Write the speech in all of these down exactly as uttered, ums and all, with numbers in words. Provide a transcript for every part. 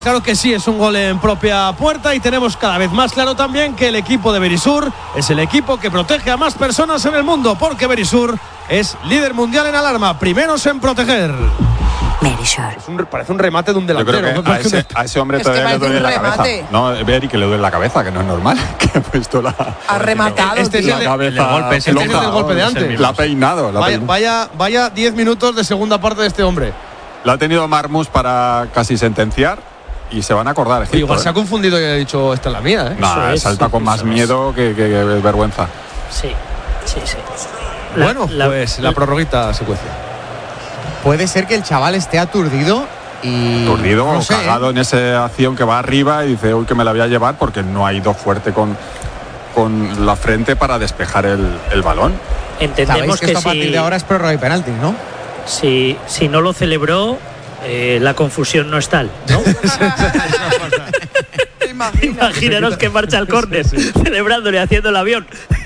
Claro que sí, es un gol en propia puerta y tenemos cada vez más claro también que el equipo de Verisur es el equipo que protege a más personas en el mundo, porque Verisur es líder mundial en alarma, primeros en proteger. Verisur. Es un, parece un remate de un delantero. Yo creo que a, ese, a ese hombre es todavía que le duele la remate. cabeza. No, Beri, que le duele la cabeza, que no es normal. Que ha puesto la. Ha rematado. Este es tío. el, de, cabeza el de golpe, este es el del golpe de antes. La ha peinado. La ha Vaya, peinado. vaya, vaya diez minutos de segunda parte de este hombre. La ha tenido Marmus para casi sentenciar. Y se van a acordar. Egipto, Oye, igual ¿eh? se ha confundido y ha dicho, esta es la mía, ¿eh? Nah, Eso es, salta con más eso es. miedo que, que, que vergüenza. Sí, sí, sí. La- Bueno, la- pues la prorroguita secuencia. Puede ser que el chaval esté aturdido y. Aturdido no o sé, cagado ¿eh? en esa acción que va arriba y dice, uy, que me la voy a llevar porque no ha ido fuerte con, con la frente para despejar el, el balón. Sabéis Entendemos que que, esto a partir si, de ahora es prórroga y penalti, ¿no? si, si no lo celebró, eh, la confusión no es tal, ¿no? Imaginaros que marcha al córner, celebrándole, haciendo el avión.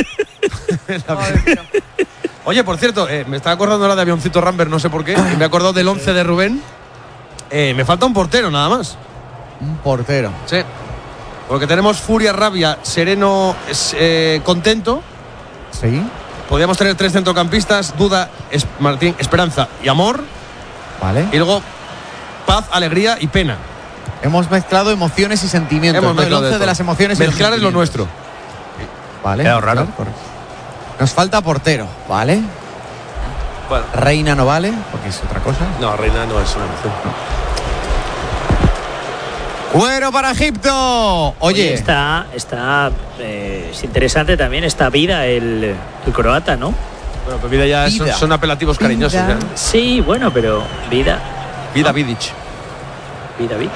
Oye, por cierto, eh, me estaba acordando ahora de Avioncito Rambert, no sé por qué, y me he acordado del once de Rubén. Eh, me falta un portero, nada más. Un portero. Sí. Porque tenemos Furia, Rabia, Sereno, es, eh, Contento. Sí. Podríamos tener tres centrocampistas, Duda, es, Martín, Esperanza y Amor. Vale. Y luego Paz, Alegría y Pena. Hemos mezclado emociones y sentimientos. Hemos ¿no? El mezclado once de de todo. las emociones y los Mezclar es lo sentimientos. nuestro. Vale. Queda raro. Claro, correcto. Nos falta portero. Vale. Bueno. Reina no vale, porque es otra cosa. No, Reina no es una emoción. Cuero para Egipto. Oye, Oye, está, está eh, es interesante también esta vida, el, el croata, ¿no? Bueno, pues Vida ya Vida. Son, son apelativos cariñosos. Vida. Ya, ¿no? Sí, bueno, pero vida, Vida Vidic. vida, vida.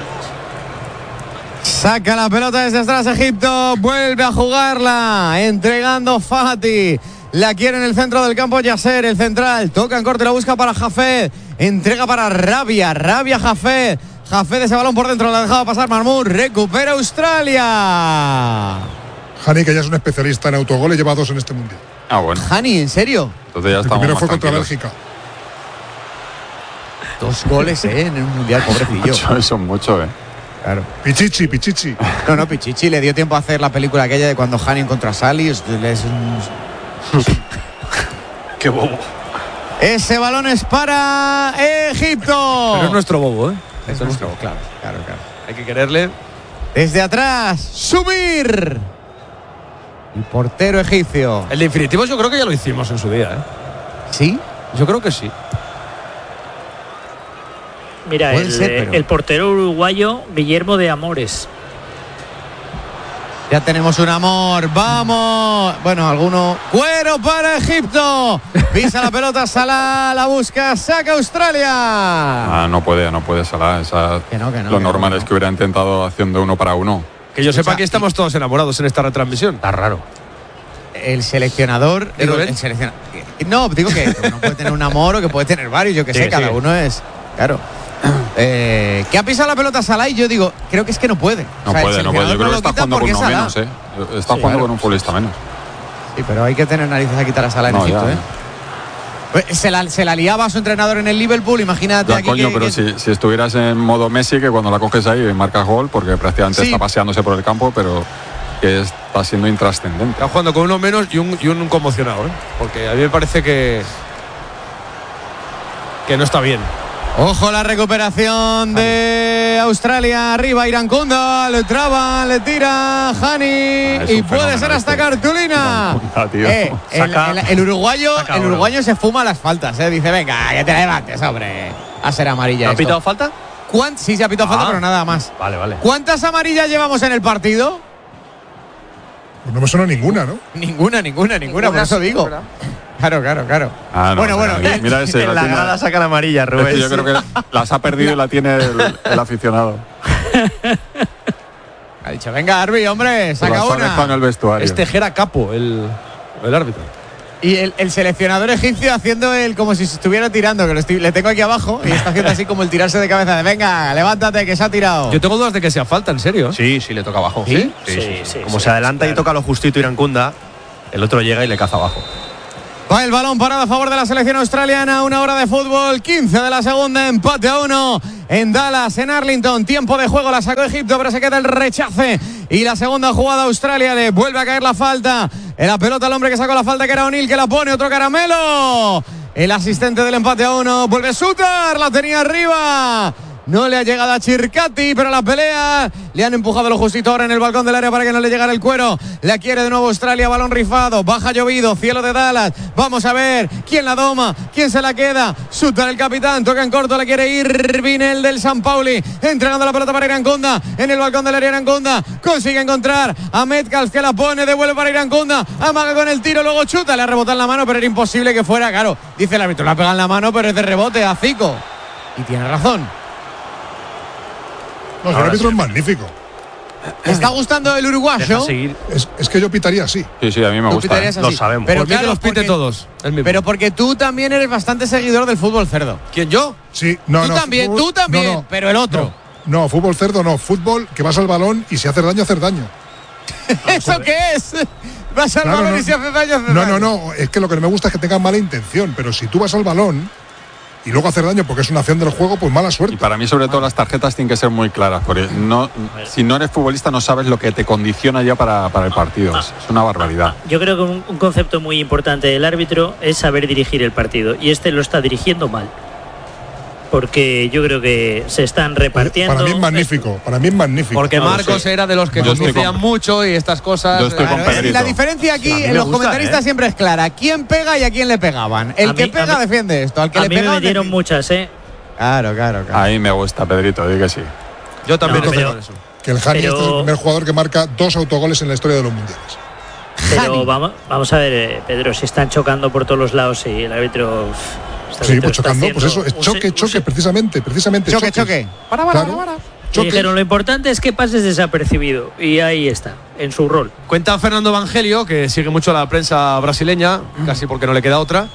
saca la pelota desde atrás Egipto. Vuelve a jugarla. Entregando Fati. La quiere en el centro del campo Yasser, el central. Toca en corte, la busca para Jafet. Entrega para Rabia. Rabia Jafet. Jafet ese balón por dentro. La dejaba pasar Marmur. Recupera Australia. Hani, que ya es un especialista en autogoles, lleva dos en este mundial. Ah, bueno. Hani, ¿en serio? Entonces ya El estamos primero más fue contra tranquilos. Bélgica. Dos goles, ¿eh? En un mundial, pobrecillo. Eso, eso es mucho, ¿eh? Claro. Pichichi, Pichichi. No, no, Pichichi le dio tiempo a hacer la película aquella de cuando Hani encontró a Sally. Es un... Qué bobo. Ese balón es para Egipto. Pero es nuestro bobo, ¿eh? Es nuestro, claro, claro, claro. Hay que quererle. Desde atrás, subir. El portero egipcio. El de infinitivos yo creo que ya lo hicimos en su día, ¿eh? ¿Sí? Yo creo que sí. Mira, Puede el, ser, eh, pero- el portero uruguayo Guillermo de Amores. Ya tenemos un amor. Vamos. Bueno, alguno. Cuero para Egipto. Pisa la pelota, Salah la busca, saca Australia. Ah, no puede, no puede Salah. Esa, Que no, que no, lo que no, normal que es no. que hubiera intentado haciendo uno para uno. Que yo sepa Escucha, que estamos todos enamorados en esta retransmisión. Está raro. El seleccionador. ¿De digo, Rubén? el seleccionador. No, digo que uno puede tener un amor o que puede tener varios, yo que sé, Sigue, cada sigue. uno es. Claro. Eh, que ha pisado la pelota Salah y yo digo, creo que es que no puede. No O sea, el puede, no puede. Yo seleccionador creo que lo está quita jugando con porque uno es Salah. menos, ¿eh? Está Sí, jugando claro. con un futbolista menos. Sí, pero hay que tener narices a quitar a Salah en No, Egipto, ya. ¿eh? Pues se, la, se la liaba a su entrenador en el Liverpool, imagínate Ya, aquí. coño, que- pero que- si, si estuvieras en modo Messi, que cuando la coges ahí marcas gol, porque prácticamente Sí. está paseándose por el campo, pero que está siendo intrascendente. Está jugando con uno menos y un, y un conmocionado, ¿eh? Porque a mí me parece que. que no está bien. Ojo la recuperación de Australia. Arriba Irankunda, le traba, le tira Hani Ah, es y un puede fenómeno ser hasta este. cartulina. Irankunda, tío. Eh, el, Saca- el- el uruguayo, saca el oro. uruguayo se fuma las faltas, eh. Dice, venga, que te levantes, hombre. A ser amarilla. ¿Ha esto. pitado falta? ¿Cuán- Sí, se ha pitado falta, Ah. pero nada más. Vale, vale. ¿Cuántas amarillas llevamos en el partido? Pues no me suena ninguna, ¿no? Ninguna, ninguna, ninguna, por eso digo. Claro, claro, claro. Ah, no, bueno, mira, bueno. mira, mira ese, En la la tiene- grada sacan amarilla, este Rubén. yo creo que las ha perdido y la tiene el, el aficionado. Ha dicho, venga, Arbi, hombre, Se saca las ha dejado en una. el vestuario. Es Tejera Capo, el, el árbitro. Y el, el seleccionador egipcio haciendo el como si se estuviera tirando, que lo estoy- le tengo aquí abajo y está haciendo así como el tirarse de cabeza de venga, levántate, que se ha tirado. Yo tengo dudas de que sea falta, en serio. Sí, sí, le toca abajo. ¿Sí? Sí, sí, Sí, sí. sí, Como sí, se adelanta claro. y toca lo justito Irankunda, el otro llega y le caza abajo. Va el balón parado a favor de la selección australiana. Una hora de fútbol, quince de la segunda, empate a uno en Dallas, en Arlington. Tiempo de juego, la sacó Egipto, pero se queda el rechace. Y la segunda jugada, Australia le vuelve a caer la falta. En la pelota el hombre que sacó la falta, que era O'Neill, que la pone, otro caramelo. El asistente del empate a uno, vuelve Sutar, la tenía arriba. No le ha llegado a Chircati, pero la pelea le han empujado lo justito ahora en el balcón del área para que no le llegara el cuero. La quiere de nuevo Australia, balón rifado, baja llovido, cielo de Dallas. Vamos a ver quién la doma, quién se la queda. Sutar, el capitán, toca en corto, la quiere Irvine, el del San Pauli, entregando la pelota para Iranconda, en el balcón del área Iranconda, consigue encontrar a Metcalf, que la pone, devuelve para Iranconda, amaga con el tiro, luego chuta, le ha rebotado en la mano, pero era imposible que fuera, claro, dice el árbitro, la pega en la mano, pero es de rebote a Zico. Y tiene razón. No, el árbitro es magnífico. ¿Te está gustando el uruguayo? Es, es que yo pitaría así. Sí, sí, a mí me Tú gusta. pitarías ¿eh? así. Lo sabemos. Pero Por mí claro, que los pite porque- todos. El mismo. Pero porque tú también eres bastante seguidor del fútbol cerdo. ¿Quién, yo? Sí, no, Tú no. también, fútbol- tú también, no, no, pero el otro. No, no, fútbol cerdo no. Fútbol que vas al balón y si haces daño, hacer daño. ¿Eso qué es? Vas al Claro, balón no. y si hace daño, hace No, daño. no, no. Es que lo que no me gusta es que tengan mala intención. Pero si tú vas al balón y luego hacer daño porque es una acción del juego, pues mala suerte. Y para mí, sobre todo, las tarjetas tienen que ser muy claras, porque no, si no eres futbolista no sabes lo que te condiciona ya para, para el partido. Es, es una barbaridad. Yo creo que un, un concepto muy importante del árbitro es saber dirigir el partido, y este lo está dirigiendo mal. Porque yo creo que se están repartiendo. Para mí es magnífico. Para mí es magnífico. Porque No lo Marcos sé. era de los que Yo estoy conducían con- mucho y estas cosas. Yo estoy con Claro, Pedrito. la diferencia aquí A mí en me los gusta, comentaristas ¿eh? siempre es clara. ¿Quién pega y a quién le pegaban? El A que mí- pega a mí- defiende esto. Al que A le mí me pega metieron muchas, ¿eh? Claro, claro, claro. A mí me gusta, Pedrito, di que sí. Yo también No, estoy pero- con eso. Que el Hani Pero- este es el primer jugador que marca dos autogoles en la historia de los mundiales. Pero Jani. vamos, vamos a ver, eh, Pedro, si están chocando por todos los lados y el árbitro. uf, este Sí, árbitro pues está chocando. Pues haciendo eso, es un choque, se- un choque, se- precisamente, precisamente. Choque, choques. choque. Para, para, Claro. para, para. Le Choques. dijeron, lo importante es que pases desapercibido. Y ahí está, en su rol. Cuenta Fernando Evangelio, que sigue mucho la prensa brasileña, casi porque no le queda otra,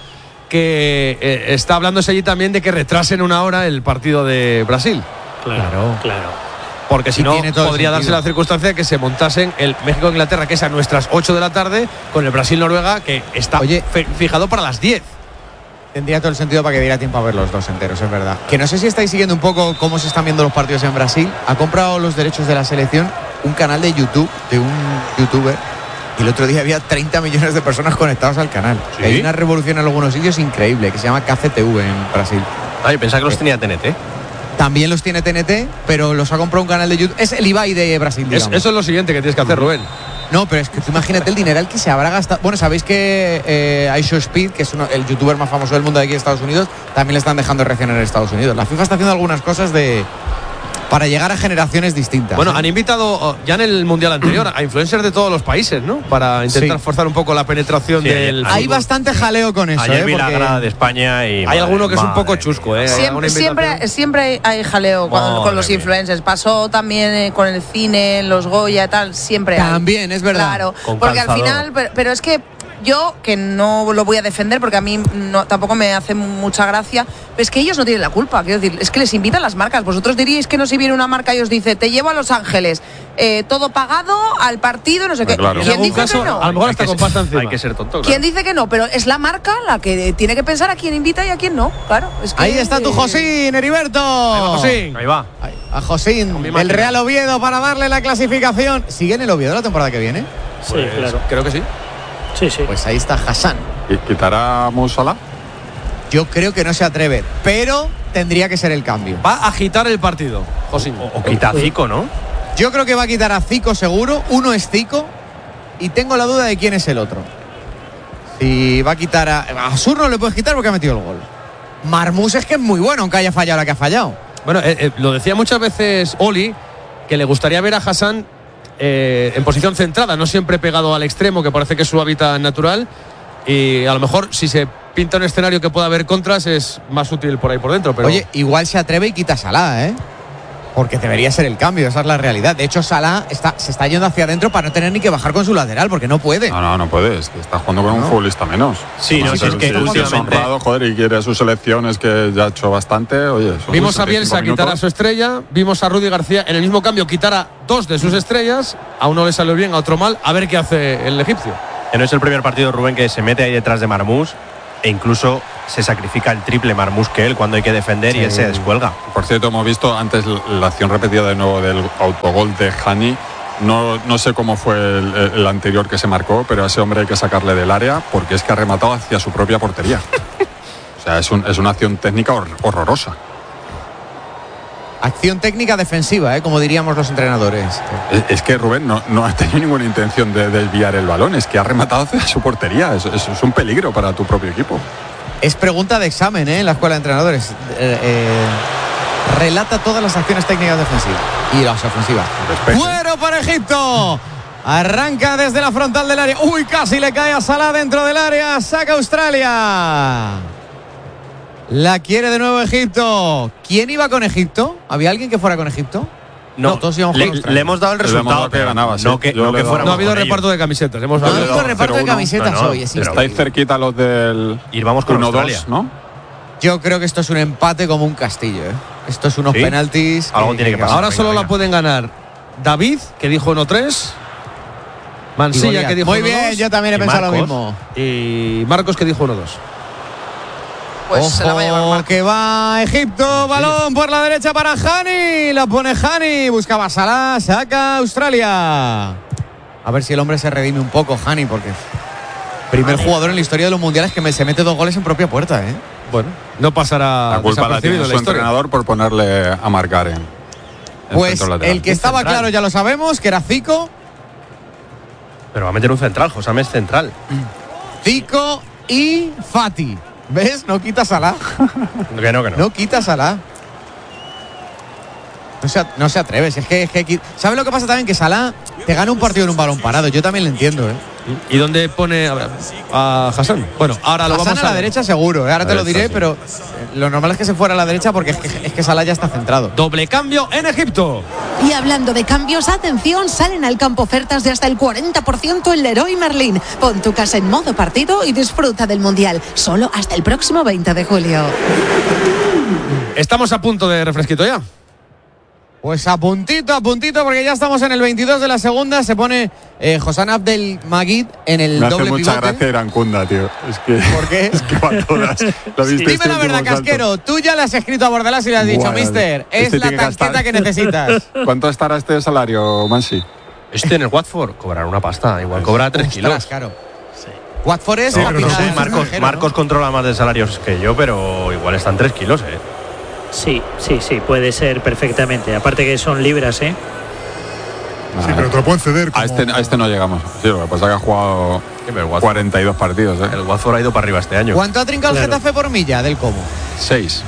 que eh, está hablándose allí también de que retrasen una hora el partido de Brasil. Claro. Claro. Porque si Y no, tiene todo el podría darse sentido. la circunstancia de que se montasen el México-Inglaterra, que es a nuestras ocho de la tarde, con el Brasil-Noruega, que está Oye. fe- fijado para las diez. Tendría todo el sentido para que diera tiempo a ver los dos enteros, es verdad. Que no sé si estáis siguiendo un poco cómo se están viendo los partidos en Brasil. Ha comprado los derechos de la selección un canal de YouTube de un youtuber. Y el otro día había treinta millones de personas conectados al canal. ¿Sí? Hay una revolución en algunos sitios increíble que se llama K C T V en Brasil. Ay, pensaba que los tenía T N T. También los tiene T N T, pero los ha comprado un canal de YouTube. Es el Ibai de Brasil, Es- digamos. eso es lo siguiente que tienes que hacer, Rubén. No, pero es que tú imagínate el dineral que se habrá gastado. Bueno, sabéis que eh, iShowSpeed, que es uno- el youtuber más famoso del mundo de aquí de Estados Unidos, también le están dejando reaccionar en Estados Unidos. La FIFA está haciendo algunas cosas de para llegar a generaciones distintas. Bueno, ¿eh? han invitado oh, ya en el Mundial anterior a influencers de todos los países, ¿no? Para intentar Sí. forzar un poco la penetración Sí, del Hay fútbol. bastante jaleo con eso. Ayer ¿eh? vi la Porque- grada de España y. Hay madre- alguno que es un madre poco mía. chusco, ¿eh? Hay alguna Siempre, siempre, invitación. siempre hay jaleo cuando- Madre con los mía. influencers. Pasó también eh, con el cine, los Goya, tal, siempre hay. También, es verdad. Claro, Con porque al calzador. final, pero, pero es que yo, que no lo voy a defender porque a mí no, tampoco me hace mucha gracia, es que ellos no tienen la culpa. Quiero decir, es que les invitan las marcas. Vosotros diríais que no, si viene una marca y os dice, te llevo a Los Ángeles, eh, todo pagado, al partido, no sé qué. Claro. En ¿Quién algún dice caso, que no? a lo mejor Hay hasta que con ser- pasta encima. Hay que ser tonto. ¿Quién claro. dice que no? Pero es la marca la que tiene que pensar a quién invita y a quién no. Claro. Es que, Ahí está tu eh, Josín, Heriberto. Josín. Ahí va. Ahí, a Josín, mi el máquina. Real Oviedo para darle la clasificación. ¿Sigue en el Oviedo la temporada que viene? Sí, Pues, claro. Creo que sí. Sí, sí. Pues ahí está Hassan. ¿Y ¿Quitará a Mo Salah? Yo creo que no se atreve, pero tendría que ser el cambio. Va a agitar el partido, Josín. O, o quita a Zico, ¿no? Yo creo que va a quitar a Zico seguro. Uno es Zico y tengo la duda de quién es el otro. Si va a quitar a... A Sur no le puedes quitar porque ha metido el gol. Marmús es que es muy bueno, aunque haya fallado la que ha fallado. Bueno, eh, eh, lo decía muchas veces Oli, que le gustaría ver a Hassan eh, en posición centrada, no siempre pegado al extremo, que parece que es su hábitat natural. Y a lo mejor, si se pinta un escenario que pueda haber contras, es más útil por ahí por dentro. Pero Oye, igual se atreve y quita a Salah, ¿eh? Porque debería ser el cambio, esa es la realidad. De hecho, Salah está, se está yendo hacia adentro para no tener ni que bajar con su lateral, porque no puede. No, no, no puede. Es que está jugando con un No. futbolista menos. Sí, no, Además, si es el- que si el tío es últimamente- honrado, joder, y quiere sus selecciones que ya ha hecho bastante. Oye, son vimos a sesenta y cinco Bielsa quitar a minutos. su estrella, vimos a Rudy García en el mismo cambio quitar a dos de sus estrellas. A uno le salió bien, a otro mal. A ver qué hace el egipcio. Que no es el primer partido, Rubén, que se mete ahí detrás de Marmús e incluso se sacrifica el triple Marmús que él cuando hay que defender, sí, y él se descuelga. Por cierto, hemos visto antes la acción repetida de nuevo del autogol de Hani. No, no sé cómo fue el, el anterior que se marcó, pero a ese hombre hay que sacarle del área porque es que ha rematado hacia su propia portería. O sea, es, un, es una acción técnica hor- horrorosa. Acción técnica defensiva, ¿eh? Como diríamos los entrenadores. Es, es que Rubén no, no ha tenido ninguna intención de desviar el balón, es que ha rematado hacia su portería. Es, es, es un peligro para tu propio equipo. Es pregunta de examen, ¿eh? En la escuela de entrenadores. Eh, eh, relata todas las acciones técnicas defensivas y las ofensivas. Bueno para Egipto. Arranca desde la frontal del área. Uy, casi le cae a Salah dentro del área. Saca Australia. La quiere de nuevo Egipto. ¿Quién iba con Egipto? ¿Había alguien que fuera con Egipto? No, no todos íbamos le, con Australia. le hemos dado el resultado que ganaba, sí. no que, no que fuera. No ha habido reparto de camisetas. Hemos No ha dado habido reparto de camisetas no, no, hoy. Es Estáis cerquita los del ir vamos con uno Australia, dos, ¿no? Yo creo que esto es un empate como un castillo, ¿eh? Esto es unos ¿Sí? penaltis. Algo tiene que pasar. Ahora Venga, solo venga. la pueden ganar David, que dijo uno tres. Y Mansilla, Goliat. que dijo Muy uno bien, dos, yo también he y pensado lo Marcos. mismo. y Marcos, que dijo uno dos. Pues se la va a llevar Ojo, Marco. que va Egipto, balón por la derecha para Hani, la pone Hani, buscaba Salah, saca Australia. A ver si el hombre se redime un poco, Hani, porque primer jugador en la historia de los mundiales que me, se mete dos goles en propia puerta, ¿eh? Bueno, no pasará La culpa la tiene desapercibido en su la historia. entrenador por ponerle a marcar en, en Pues centro lateral. el que estaba central. claro ya lo sabemos, que era Zico, Pero va a meter un central, Josame es central. Zico y Fati. ¿Ves? No quita Salah. Que no, que no. No quita Salah. No se, no se atreve. Si es que, es que ¿sabes lo que pasa también? Que Salah te gana un partido en un balón parado. Yo también lo entiendo, ¿eh? ¿Y dónde pone a, ver, a Hassan? Bueno, ahora lo Hassan vamos a la ver. derecha seguro, ¿eh? Ahora te lo Ahí diré, está, sí. pero eh, lo normal es que se fuera a la derecha porque es que, es que Salah ya está centrado. Doble cambio en Egipto. Y hablando de cambios, atención, salen al campo ofertas de hasta el cuarenta por ciento en Leroy Merlin. Pon tu casa en modo partido y disfruta del Mundial. Solo hasta el próximo veinte de julio. Estamos a punto de refresquito ya. Pues a puntito, a puntito, porque ya estamos en el veintidós de la segunda. Se pone eh, Hossan Abdel Magid en el Me hace doble mucha pivote. gracia Irancunda, tío. Es que, ¿Por qué? es que va a todas. Lo viste Dime este la verdad, último salto. Casquero. Tú ya le has escrito a Bordalás y le has dicho, Buah, mister, es este la tiene que tanqueta gastar. que necesitas. ¿Cuánto estará este de salario, Mansi? Este en el Watford cobrará una pasta, igual cobra tres Ostras, kilos. claro. Watford es No, la no final sé, del Marcos, extranjero, ¿no? Marcos controla más de salarios que yo, pero igual están tres kilos, ¿eh? Sí, sí, sí, puede ser perfectamente. Aparte que son libras, ¿eh? Sí, pero te lo pueden ceder. A Como... este, a este no llegamos. Sí, lo que pasa es que ha jugado Que el Watford, cuarenta y dos partidos, ¿eh? el Watford ha ido para arriba este año. ¿Cuánto ha trincado el Claro. Getafe por milla del Como? Seis.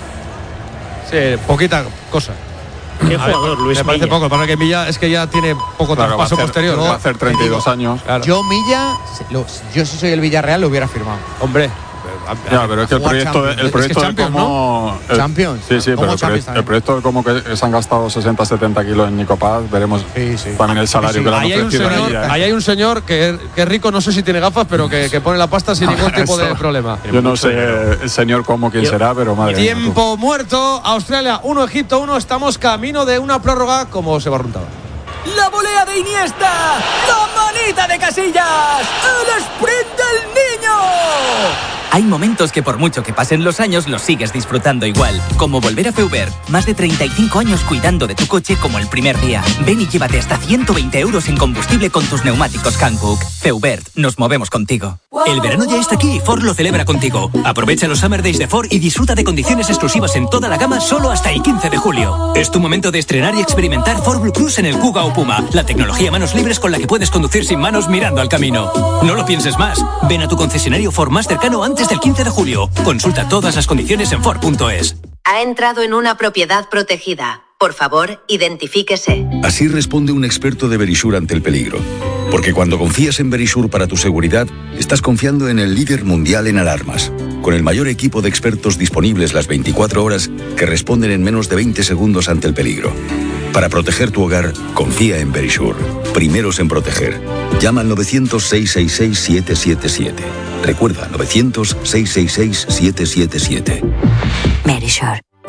Sí, poquita cosa. Qué jugador, Luis Me parece Milla. poco. Para que Milla es que ya tiene poco Claro, va a traspaso hacer, posterior. va a ¿no? hacer treinta y dos años. Claro. Yo Milla, lo- yo si soy el Villarreal lo hubiera firmado. Hombre. Ya, pero es que el Jugar proyecto, de, Champions. el Es proyecto que de Champions, cómo. el- Champions. Sí, sí, Como pero el, Champions proyecto, también. el proyecto de cómo que se han gastado sesenta, setenta kilos en Nico Paz, veremos Sí, sí. también el salario Sí, que le han Ahí hay un ofrecido a señor, ella, ¿eh? ahí hay un señor que, que es rico, no sé si tiene gafas, pero que, que pone la pasta sin ningún tipo de Eso. problema. Yo no sé el señor cómo quién Yo- será, pero madre mía, tú. Tiempo muerto. Australia uno, Egipto uno. Estamos camino de una prórroga como se barruntaba. La volea de Iniesta, la manita de Casillas, el sprint del niño. Hay momentos que por mucho que pasen los años los sigues disfrutando igual, como volver a Feubert. Más de treinta y cinco años cuidando de tu coche como el primer día. Ven y llévate hasta ciento veinte euros en combustible con tus neumáticos Hankook. Feubert, nos movemos contigo. El verano ya está aquí y Ford lo celebra contigo. Aprovecha los Summer Days de Ford y disfruta de condiciones exclusivas en toda la gama solo hasta el quince de julio. Es tu momento de estrenar y experimentar Ford Blue Cruise en el Kuga o Puma, la tecnología manos libres con la que puedes conducir sin manos mirando al camino. No lo pienses más. Ven a tu concesionario Ford más cercano antes del quince de julio. Consulta todas las condiciones en Ford punto es. Ha entrado en una propiedad protegida. Por favor, identifíquese. Así responde un experto de Verisure ante el peligro. Porque cuando confías en Verisure para tu seguridad, estás confiando en el líder mundial en alarmas, con el mayor equipo de expertos disponibles las veinticuatro horas que responden en menos de veinte segundos ante el peligro. Para proteger tu hogar, confía en Verisure. Primeros en proteger. Llama al novecientos, seiscientos sesenta y seis, siete siete siete. Recuerda, novecientos, seiscientos sesenta y seis, siete siete siete. Verisure.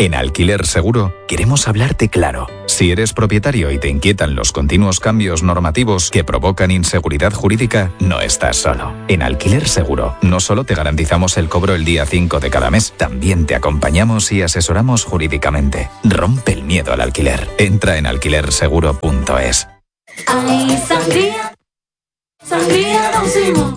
En Alquiler Seguro queremos hablarte claro. Si eres propietario y te inquietan los continuos cambios normativos que provocan inseguridad jurídica, no estás solo. En Alquiler Seguro no solo te garantizamos el cobro el día cinco de cada mes, también te acompañamos y asesoramos jurídicamente. Rompe el miedo al alquiler. Entra en alquiler seguro punto es. Ay, sangría, sangría Don Simón.